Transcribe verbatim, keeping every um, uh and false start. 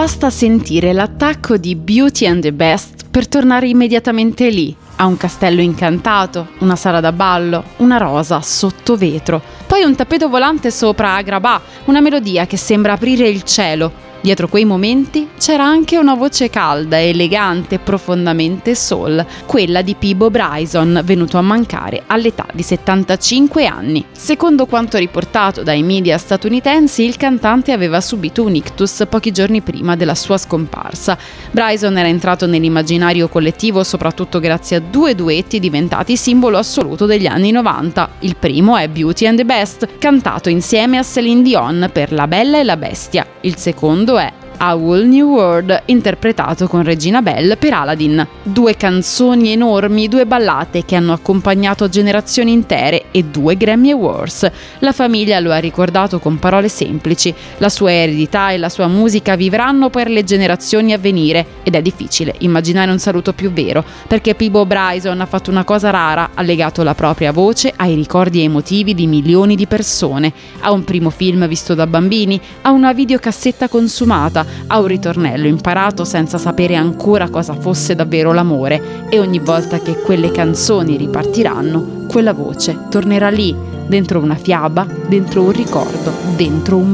Basta sentire l'attacco di Beauty and the Beast per tornare immediatamente lì, a un castello incantato, una sala da ballo, una rosa sotto vetro, poi un tappeto volante sopra Agrabah, una melodia che sembra aprire il cielo. Dietro quei momenti c'era anche una voce calda, elegante, profondamente soul, quella di Peabo Bryson, venuto a mancare all'età di settantacinque anni. Secondo quanto riportato dai media statunitensi, il cantante aveva subito un ictus pochi giorni prima della sua scomparsa. Bryson era entrato nell'immaginario collettivo soprattutto grazie a due duetti diventati simbolo assoluto degli anni novanta. Il primo è Beauty and the Beast, cantato insieme a Céline Dion per La Bella e la Bestia. Il secondo è A Whole New World, interpretato con Regina Belle per Aladdin. Due canzoni enormi, due ballate che hanno accompagnato generazioni intere e due Grammy Awards. La famiglia lo ha ricordato con parole semplici. La sua eredità e la sua musica vivranno per le generazioni a venire ed è difficile immaginare un saluto più vero, perché Peabo Bryson ha fatto una cosa rara, ha legato la propria voce ai ricordi emotivi di milioni di persone, a un primo film visto da bambini, a una videocassetta consumata, a un ritornello imparato senza sapere ancora cosa fosse davvero l'amore, e ogni volta che quelle canzoni ripartiranno, quella voce tornerà lì, dentro una fiaba, dentro un ricordo, dentro un